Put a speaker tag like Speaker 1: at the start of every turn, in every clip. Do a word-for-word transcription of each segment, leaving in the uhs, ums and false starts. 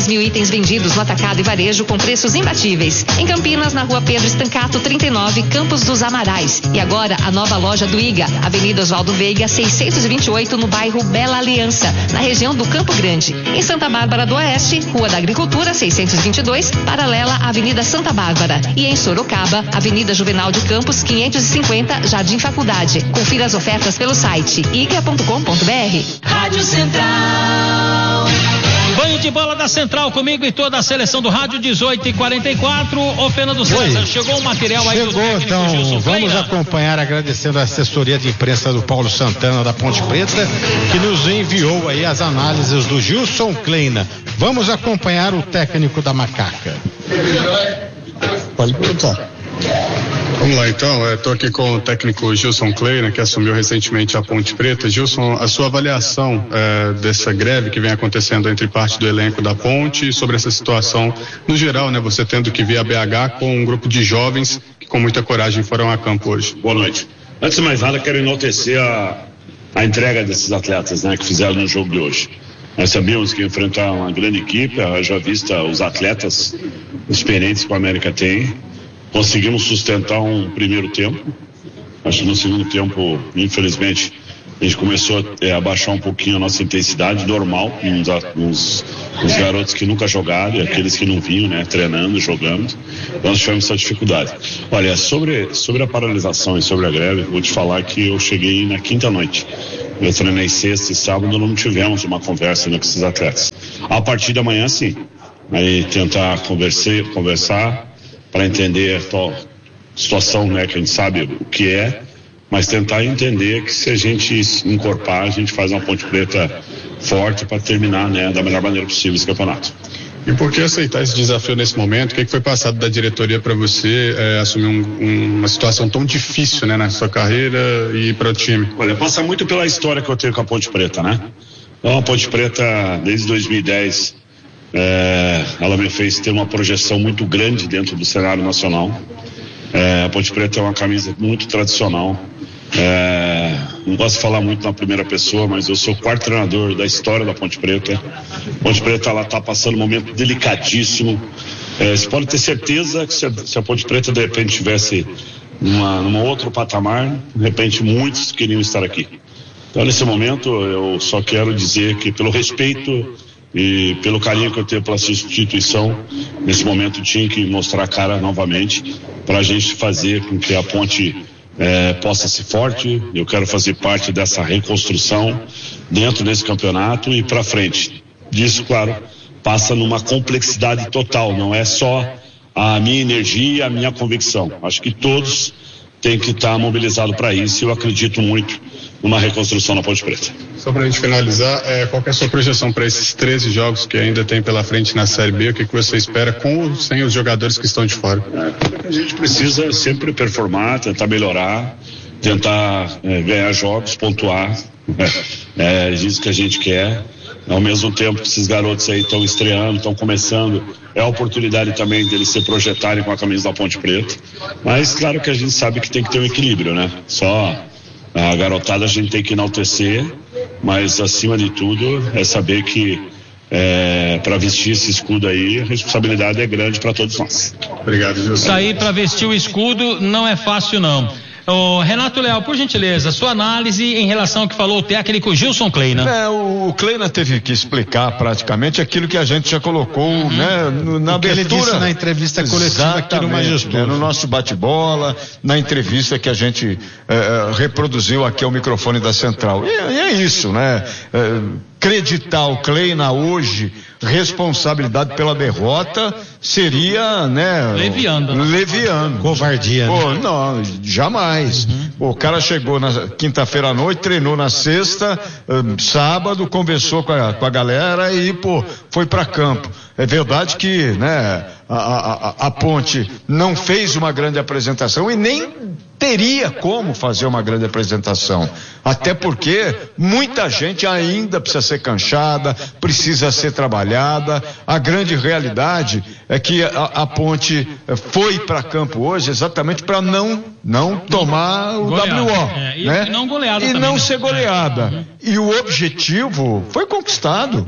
Speaker 1: mil itens vendidos no atacado e varejo com preços imbatíveis. Em Campinas, na rua Pedro Estancato, trinta e nove, Campos dos Amarais. E agora, a nova loja do I G A, Avenida Oswaldo Veiga, seiscentos e vinte e oito, no bairro Bela Aliança, na região do Campo Grande. Em Santa Bárbara do Oeste, Rua da Agricultura, seiscentos e vinte e dois, paralela à Avenida Santa Bárbara. E em Sorocaba, Avenida Juvenal de Campos, quinhentos e cinquenta, Jardim Faculdade. Confira as ofertas pelo site iga ponto com ponto br.
Speaker 2: Rádio Central.
Speaker 3: Banho de bola da Central comigo e toda a seleção do rádio, dezoito e quarenta e quatro. Ô Fernando César, chegou o material aí
Speaker 4: Chegou,
Speaker 3: do técnico
Speaker 4: então,
Speaker 3: Gilson
Speaker 4: vamos
Speaker 3: Kleina.
Speaker 4: acompanhar, agradecendo a assessoria de imprensa do Paulo Santana da Ponte Preta, que nos enviou aí as análises do Gilson Kleina. Vamos acompanhar o técnico da Macaca.
Speaker 5: Pode perguntar. Vamos lá, então, estou aqui com o técnico Gilson Kleina, que assumiu recentemente a Ponte Preta. Gilson, a sua avaliação é, dessa greve que vem acontecendo entre parte do elenco da Ponte e sobre essa situação no geral, né? Você tendo que vir a B H com um grupo de jovens que com muita coragem foram a campo hoje.
Speaker 6: Boa noite. Antes de mais nada, quero enaltecer a, a entrega desses atletas, né, que fizeram no jogo de hoje. Nós sabíamos que ia enfrentar uma grande equipe, já vista os atletas experientes que o América tem. Conseguimos sustentar um primeiro tempo. Acho que no segundo tempo, infelizmente, a gente começou é, a baixar um pouquinho a nossa intensidade normal, uns, uns, uns garotos que nunca jogaram e aqueles que não vinham, né, treinando, jogando. Nós tivemos essa dificuldade. Olha, sobre, sobre a paralisação e sobre a greve, vou te falar que eu cheguei na quinta noite. Eu treinei sexta e sábado, não tivemos uma conversa, né, com esses atletas. A partir da manhã, sim. Aí tentar conversar, conversar para entender a situação, né, que a gente sabe o que é, mas tentar entender que se a gente encorpar, a gente faz uma Ponte Preta forte para terminar, né, da melhor maneira possível esse campeonato.
Speaker 5: E por que aceitar esse desafio nesse momento? O que, é que foi passado da diretoria para você é, assumir um, um, uma situação tão difícil, né, na sua carreira e para o time?
Speaker 6: Olha, passa muito pela história que eu tenho com a Ponte Preta, né? Então, a Ponte Preta, desde dois mil e dez, é, ela me fez ter uma projeção muito grande dentro do cenário nacional. É, a Ponte Preta é uma camisa muito tradicional. É, não gosto de falar muito na primeira pessoa, mas eu sou o quarto treinador da história da Ponte Preta. A Ponte Preta, ela está passando um momento delicadíssimo. É, você pode ter certeza que se a, se a Ponte Preta de repente tivesse numa, numa outro patamar, de repente muitos queriam estar aqui. Então, nesse momento, eu só quero dizer que, pelo respeito e pelo carinho que eu tenho pela instituição, nesse momento tinha que mostrar a cara novamente para a gente fazer com que a Ponte é, possa ser forte. Eu quero fazer parte dessa reconstrução dentro desse campeonato e para frente. Disso, claro, passa numa complexidade total, não é só a minha energia e a minha convicção. Acho que todos têm que estar mobilizados para isso e eu acredito muito numa reconstrução na Ponte Preta.
Speaker 5: Só para a gente finalizar, é, qual que é a sua projeção para esses treze jogos que ainda tem pela frente na Série B? O que, que você espera com ou sem os jogadores que estão de fora?
Speaker 6: É, a gente precisa sempre performar, tentar melhorar, tentar é, ganhar jogos, pontuar. É, é isso que a gente quer. Ao mesmo tempo que esses garotos aí estão estreando, estão começando, é a oportunidade também deles se projetarem com a camisa da Ponte Preta. Mas claro que a gente sabe que tem que ter um equilíbrio, né? Só a garotada a gente tem que enaltecer, mas acima de tudo é saber que é, para vestir esse escudo aí, a responsabilidade é grande para todos nós.
Speaker 5: Obrigado, Gilson.
Speaker 3: Sair para vestir o escudo não é fácil, não. Ô, Renato Leal, por gentileza, sua análise em relação ao que falou o técnico Gilson Kleina.
Speaker 7: É, o Kleina teve que explicar praticamente aquilo que a gente já colocou, uhum, né, no, na
Speaker 4: o que
Speaker 7: abertura.
Speaker 4: Ele disse na entrevista coletiva aqui no Majestoso.
Speaker 7: Né, no nosso bate-bola, na entrevista que a gente é, reproduziu aqui ao microfone da Central. E, e é isso, né? É, acreditar o Kleina hoje, responsabilidade pela derrota, seria, né?
Speaker 3: Leviando.
Speaker 7: Leviando.
Speaker 4: Covardia.
Speaker 7: Pô,
Speaker 4: né?
Speaker 7: não, jamais. Uhum. O cara chegou na quinta-feira à noite, treinou na sexta, um, sábado, conversou com a, com a galera e, pô, foi pra campo. É verdade que, né, a, a, a Ponte não fez uma grande apresentação e nem teria como fazer uma grande apresentação. Até porque muita gente ainda precisa ser canchada, precisa ser trabalhada. A grande realidade é que a, a Ponte foi para campo hoje exatamente para não, não tomar o
Speaker 3: goleada.
Speaker 7: W O.
Speaker 3: É, e,
Speaker 7: né?
Speaker 3: e não goleada
Speaker 7: E
Speaker 3: também,
Speaker 7: não
Speaker 3: né?
Speaker 7: ser goleada. É. E o objetivo foi conquistado.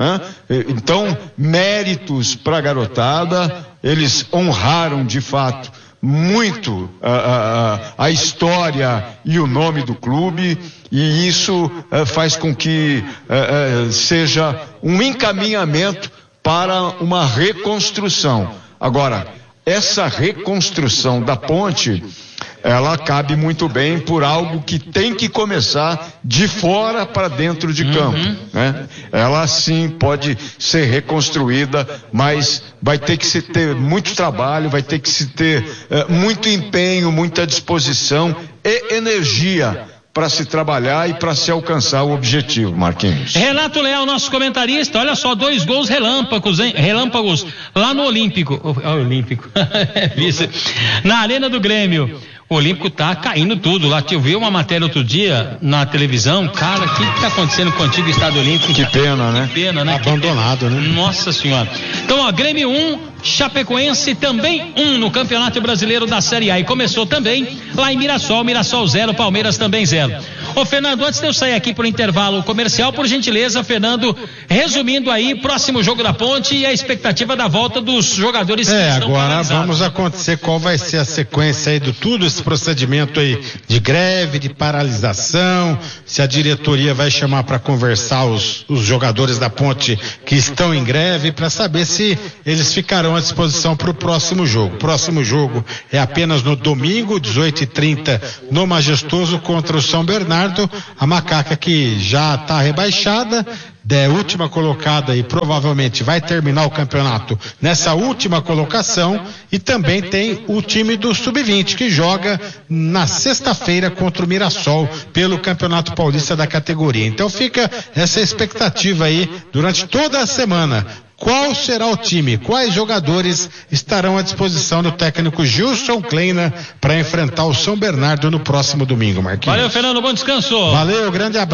Speaker 7: né? Então, méritos para a garotada, eles honraram de fato muito a, a, a história e o nome do clube, e isso uh, faz com que uh, uh, seja um encaminhamento para uma reconstrução. Agora, essa reconstrução da ponte, ela cabe muito bem por algo que tem que começar de fora para dentro de campo, uhum. né? Ela sim pode ser reconstruída, mas vai ter que se ter muito trabalho, vai ter que se ter uh, muito empenho, muita disposição e energia para se trabalhar e para se alcançar o objetivo, Marquinhos.
Speaker 3: Renato Leal, nosso comentarista, olha só, dois gols relâmpagos, hein? Relâmpagos lá no Olímpico, oh, Olímpico, na Arena do Grêmio. O Olímpico tá caindo tudo lá. Eu vi uma matéria outro dia na televisão. Cara, o que que tá acontecendo com o antigo Estado Olímpico?
Speaker 7: Que pena, né?
Speaker 3: Que pena, né?
Speaker 4: Abandonado, né?
Speaker 3: Nossa Senhora. Então, ó, Grêmio um, Chapecoense também um no Campeonato Brasileiro da Série A. E começou também lá em Mirassol. Mirassol zero, Palmeiras também zero. Ô, Fernando, antes de eu sair aqui pro intervalo comercial, por gentileza, Fernando, resumindo aí, próximo jogo da Ponte e a expectativa da volta dos jogadores que
Speaker 4: é,
Speaker 3: estão
Speaker 4: agora
Speaker 3: paralisados.
Speaker 4: Vamos acontecer qual vai ser a sequência aí de tudo esse procedimento aí de greve, de paralisação, se a diretoria vai chamar para conversar os, os jogadores da Ponte que estão em greve, para saber se eles ficarão à disposição para o próximo jogo. O próximo jogo é apenas no domingo, dezoito e trinta, no Majestoso contra o São Bernardo. A Macaca que já está rebaixada, é última colocada e provavelmente vai terminar o campeonato nessa última colocação, e também tem o time do sub vinte que joga na sexta-feira contra o Mirassol pelo Campeonato Paulista da categoria. Então fica essa expectativa aí durante toda a semana. Qual será o time? Quais jogadores estarão à disposição do técnico Gilson Kleina para enfrentar o São Bernardo no próximo domingo, Marquinhos?
Speaker 3: Valeu, Fernando, bom descanso.
Speaker 4: Valeu, grande abraço.